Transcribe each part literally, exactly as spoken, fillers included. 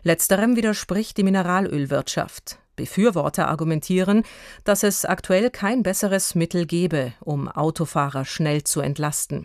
Letzterem widerspricht die Mineralölwirtschaft. Befürworter argumentieren, dass es aktuell kein besseres Mittel gebe, um Autofahrer schnell zu entlasten.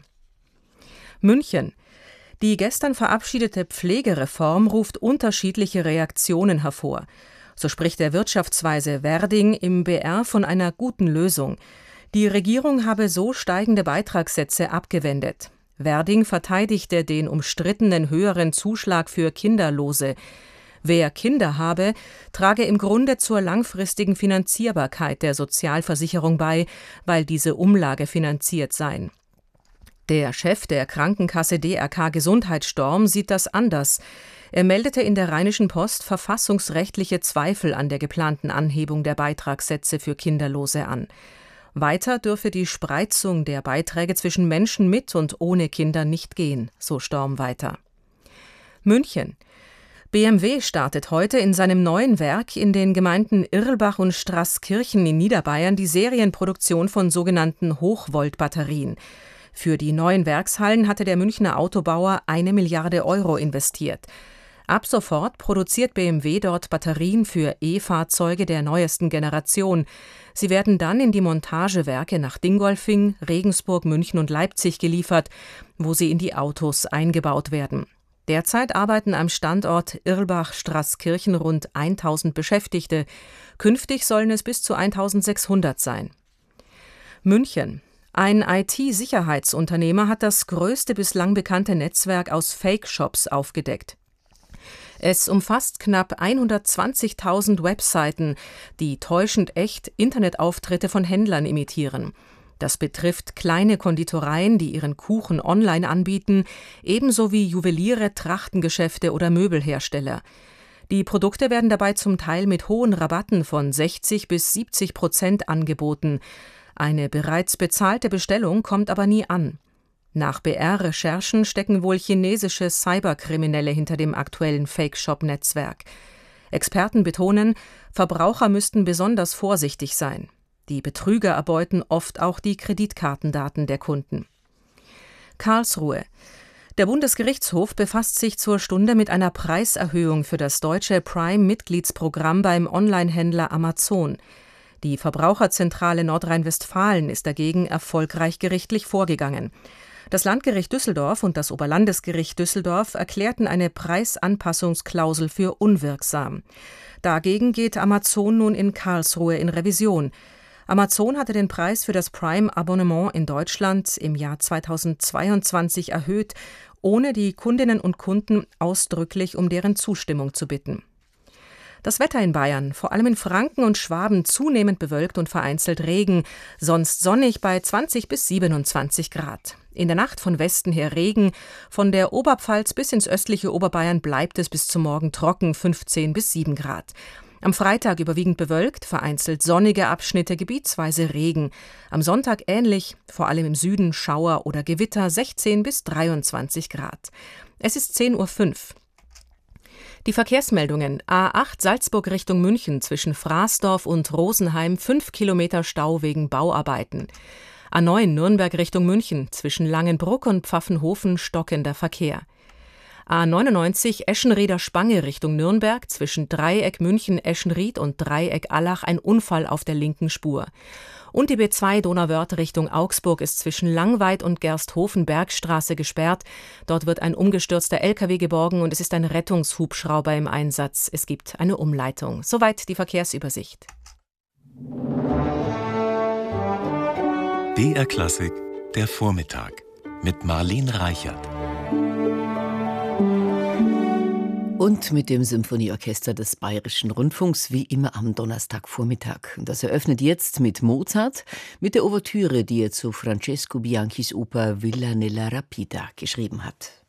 München. Die gestern verabschiedete Pflegereform ruft unterschiedliche Reaktionen hervor. So spricht der Wirtschaftsweise Werding im B R von einer guten Lösung. Die Regierung habe so steigende Beitragssätze abgewendet. Werding verteidigte den umstrittenen höheren Zuschlag für Kinderlose. Wer Kinder habe, trage im Grunde zur langfristigen Finanzierbarkeit der Sozialversicherung bei, weil diese Umlage finanziert seien. Der Chef der Krankenkasse D R K Gesundheitsstorm sieht das anders. Er meldete in der Rheinischen Post verfassungsrechtliche Zweifel an der geplanten Anhebung der Beitragssätze für Kinderlose an. Weiter dürfe die Spreizung der Beiträge zwischen Menschen mit und ohne Kinder nicht gehen, so Storm weiter. München. B M W startet heute in seinem neuen Werk in den Gemeinden Irlbach und Straßkirchen in Niederbayern die Serienproduktion von sogenannten Hochvolt-Batterien. Für die neuen Werkshallen hatte der Münchner Autobauer eine Milliarde Euro investiert. Ab sofort produziert B M W dort Batterien für E-Fahrzeuge der neuesten Generation. Sie werden dann in die Montagewerke nach Dingolfing, Regensburg, München und Leipzig geliefert, wo sie in die Autos eingebaut werden. Derzeit arbeiten am Standort Irlbach-Straßkirchen rund tausend Beschäftigte. Künftig sollen es bis zu eintausendsechshundert sein. München. Ein I T-Sicherheitsunternehmer hat das größte bislang bekannte Netzwerk aus Fake-Shops aufgedeckt. Es umfasst knapp hundertzwanzigtausend Webseiten, die täuschend echt Internetauftritte von Händlern imitieren. Das betrifft kleine Konditoreien, die ihren Kuchen online anbieten, ebenso wie Juweliere, Trachtengeschäfte oder Möbelhersteller. Die Produkte werden dabei zum Teil mit hohen Rabatten von sechzig bis siebzig Prozent angeboten. Eine bereits bezahlte Bestellung kommt aber nie an. Nach B R-Recherchen stecken wohl chinesische Cyberkriminelle hinter dem aktuellen Fake-Shop-Netzwerk. Experten betonen, Verbraucher müssten besonders vorsichtig sein. Die Betrüger erbeuten oft auch die Kreditkartendaten der Kunden. Karlsruhe. Der Bundesgerichtshof befasst sich zur Stunde mit einer Preiserhöhung für das deutsche Prime-Mitgliedsprogramm beim Onlinehändler Amazon. Die Verbraucherzentrale Nordrhein-Westfalen ist dagegen erfolgreich gerichtlich vorgegangen. Das Landgericht Düsseldorf und das Oberlandesgericht Düsseldorf erklärten eine Preisanpassungsklausel für unwirksam. Dagegen geht Amazon nun in Karlsruhe in Revision. Amazon hatte den Preis für das Prime-Abonnement in Deutschland im Jahr zweitausendzweiundzwanzig erhöht, ohne die Kundinnen und Kunden ausdrücklich um deren Zustimmung zu bitten. Das Wetter in Bayern, vor allem in Franken und Schwaben, zunehmend bewölkt und vereinzelt Regen, sonst sonnig bei zwanzig bis siebenundzwanzig Grad. In der Nacht von Westen her Regen, von der Oberpfalz bis ins östliche Oberbayern bleibt es bis zum Morgen trocken, fünfzehn bis sieben Grad. Am Freitag überwiegend bewölkt, vereinzelt sonnige Abschnitte, gebietsweise Regen. Am Sonntag ähnlich, vor allem im Süden Schauer oder Gewitter, sechzehn bis dreiundzwanzig Grad. Es ist zehn Uhr fünf. Die Verkehrsmeldungen: A acht Salzburg Richtung München zwischen Fraßdorf und Rosenheim fünf Kilometer Stau wegen Bauarbeiten. A neun Nürnberg Richtung München zwischen Langenbruck und Pfaffenhofen stockender Verkehr. A neunundneunzig Eschenrieder Spange Richtung Nürnberg zwischen Dreieck München-Eschenried und Dreieck Allach ein Unfall auf der linken Spur. Und die B zwei Donauwörth Richtung Augsburg ist zwischen Langweid und Gersthofen-Bergstraße gesperrt. Dort wird ein umgestürzter L K W geborgen und es ist ein Rettungshubschrauber im Einsatz. Es gibt eine Umleitung. Soweit die Verkehrsübersicht. B R Klassik, der Vormittag mit Marlene Reichert. Und mit dem Symphonieorchester des Bayerischen Rundfunks, wie immer am Donnerstagvormittag. Das eröffnet jetzt mit Mozart, mit der Ouvertüre, die er zu Francesco Bianchis Oper Villa nella Rapita geschrieben hat.